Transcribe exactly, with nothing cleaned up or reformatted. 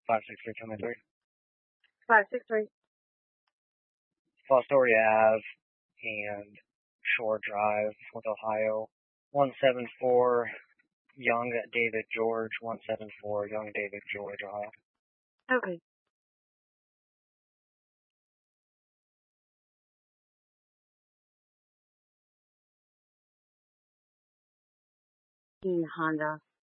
five six three two three. Five six three. Fostoria Ave and Shore Drive, North Ohio. One seven four Young David George. One seven four Young David George, Ohio. Okay. Honda.